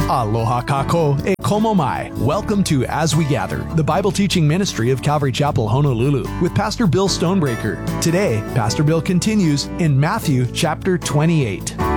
Aloha kako e komo mai. Welcome to As We Gather, the Bible teaching ministry of Calvary Chapel, Honolulu, with Pastor Bill Stonebreaker. Today, Pastor Bill continues in Matthew chapter 28.